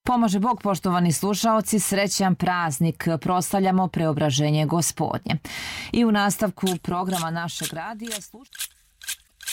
Pomože Bog, poštovani slušaoci, srećan praznik, proslavljamo preobraženje Gospodnje. I u nastavku programa našeg radija